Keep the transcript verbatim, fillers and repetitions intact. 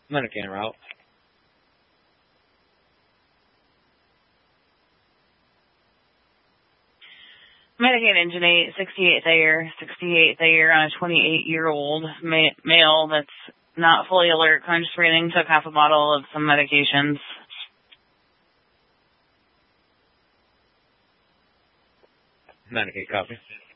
Medicaid route. Medicaid engine eight, sixty-eight Thayer, sixty-eight Thayer on a twenty-eight-year-old ma- male that's not fully alert, kind of screening, took half a bottle of some medications. Medicaid copy.